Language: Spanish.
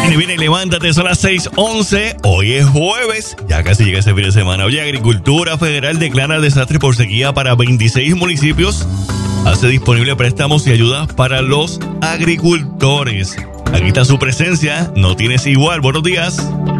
Viene, levántate, son las 6:11. Hoy es jueves, ya casi llega ese fin de semana. Oye, Agricultura Federal declara desastre por sequía para 26 municipios. Hace disponible préstamos y ayudas para los agricultores. Aquí está su presencia, no tienes igual. Buenos días.